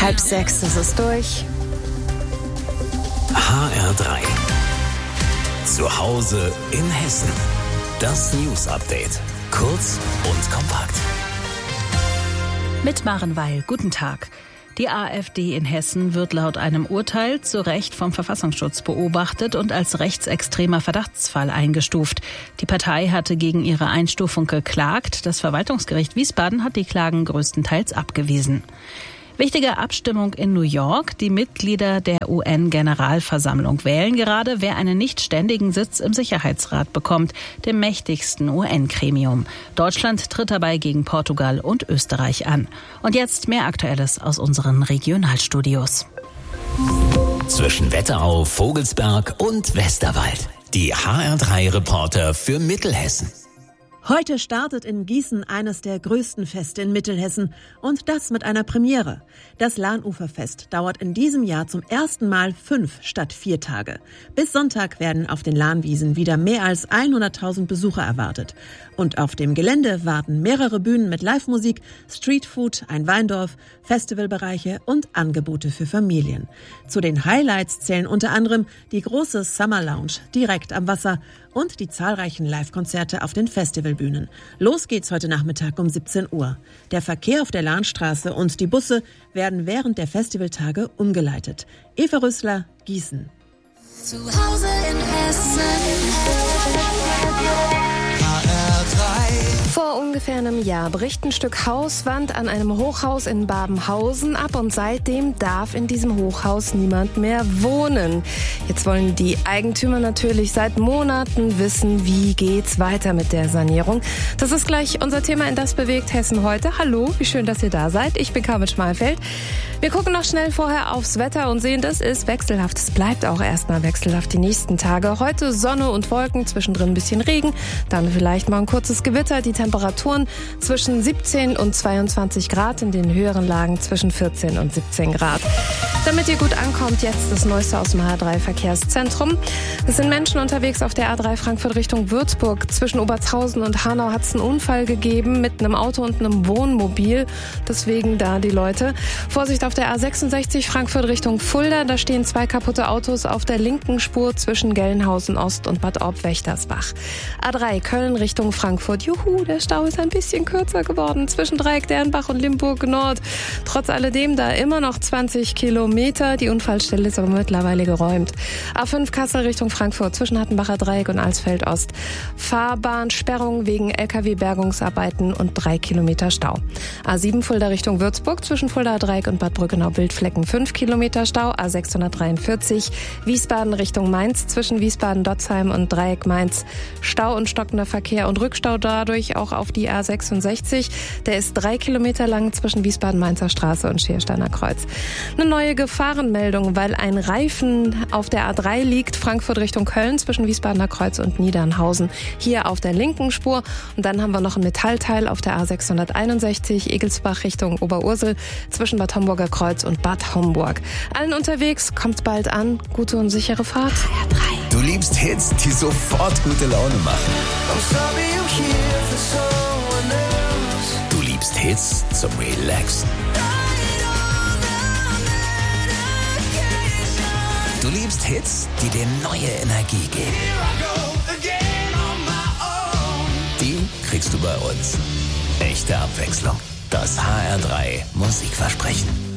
5:30 ist es durch. HR3. Zu Hause in Hessen. Das News-Update. Kurz und kompakt. Mit Maren Weil. Guten Tag. Die AfD in Hessen wird laut einem Urteil zu Recht vom Verfassungsschutz beobachtet und als rechtsextremer Verdachtsfall eingestuft. Die Partei hatte gegen ihre Einstufung geklagt. Das Verwaltungsgericht Wiesbaden hat die Klagen größtenteils abgewiesen. Wichtige Abstimmung in New York. Die Mitglieder der UN-Generalversammlung wählen gerade, wer einen nicht ständigen Sitz im Sicherheitsrat bekommt, dem mächtigsten UN-Gremium. Deutschland tritt dabei gegen Portugal und Österreich an. Und jetzt mehr Aktuelles aus unseren Regionalstudios. Zwischen Wetterau, Vogelsberg und Westerwald. Die HR3-Reporter für Mittelhessen. Heute startet in Gießen eines der größten Feste in Mittelhessen und das mit einer Premiere. Das Lahnuferfest dauert in diesem Jahr zum ersten Mal 5 statt 4 Tage. Bis Sonntag werden auf den Lahnwiesen wieder mehr als 100.000 Besucher erwartet. Und auf dem Gelände warten mehrere Bühnen mit Live-Musik, Streetfood, ein Weindorf, Festivalbereiche und Angebote für Familien. Zu den Highlights zählen unter anderem die große Summer Lounge direkt am Wasser und die zahlreichen Live-Konzerte auf den Festivalbühnen. Los geht's heute Nachmittag um 17 Uhr. Der Verkehr auf der Lahnstraße und die Busse werden während der Festivaltage umgeleitet. Eva Rüssler, Gießen. Zu Hause in Hessen. Vor ungefähr einem Jahr bricht ein Stück Hauswand an einem Hochhaus in Babenhausen ab und seitdem darf in diesem Hochhaus niemand mehr wohnen. Jetzt wollen die Eigentümer natürlich seit Monaten wissen, wie geht's weiter mit der Sanierung. Das ist gleich unser Thema in Das bewegt Hessen heute. Hallo, wie schön, dass ihr da seid. Ich bin Carmen Schmalfeld. Wir gucken noch schnell vorher aufs Wetter und sehen, das ist wechselhaft. Es bleibt auch erstmal wechselhaft die nächsten Tage. Heute Sonne und Wolken, zwischendrin ein bisschen Regen, dann vielleicht mal ein kurzes Gewitter. Die Temperaturen zwischen 17 und 22 Grad, in den höheren Lagen zwischen 14 und 17 Grad. Damit ihr gut ankommt, jetzt das Neueste aus dem A3-Verkehrszentrum. Es sind Menschen unterwegs auf der A3 Frankfurt Richtung Würzburg. Zwischen Obertshausen und Hanau hat es einen Unfall gegeben mit einem Auto und einem Wohnmobil. Deswegen da die Leute. Vorsicht auf der A66 Frankfurt Richtung Fulda. Da stehen 2 kaputte Autos auf der linken Spur zwischen Gelnhausen Ost und Bad Orb-Wächtersbach. A3 Köln Richtung Frankfurt. Juhu, der Stau ist ein bisschen kürzer geworden zwischen Dreieck Dernbach und Limburg Nord. Trotz alledem da immer noch 20 Kilometer. Die Unfallstelle ist aber mittlerweile geräumt. A5 Kassel Richtung Frankfurt zwischen Hattenbacher Dreieck und Alsfeld Ost. Fahrbahnsperrung wegen LKW-Bergungsarbeiten und 3 Kilometer Stau. A7 Fulda Richtung Würzburg zwischen Fulda Dreieck und Bad Brückenau-Bildflecken 5 Kilometer Stau. A643 Wiesbaden Richtung Mainz zwischen Wiesbaden-Dotzheim und Dreieck Mainz. Stau und stockender Verkehr und Rückstau dadurch auch auf die A66. Der ist 3 Kilometer lang zwischen Wiesbaden-Mainzer Straße und Schiersteiner Kreuz. Eine neue Gefahrenmeldung, weil ein Reifen auf der A3 liegt, Frankfurt Richtung Köln zwischen Wiesbadener Kreuz und Niedernhausen. Hier auf der linken Spur. Und dann haben wir noch ein Metallteil auf der A661 Egelsbach Richtung Oberursel zwischen Bad Homburger Kreuz und Bad Homburg. Allen unterwegs, kommt bald an. Gute und sichere Fahrt. HR3. Du liebst Hits, die sofort gute Laune machen. Du liebst Hits zum Relaxen. Du liebst Hits, die dir neue Energie geben. Die kriegst du bei uns. Echte Abwechslung. Das HR3 Musikversprechen.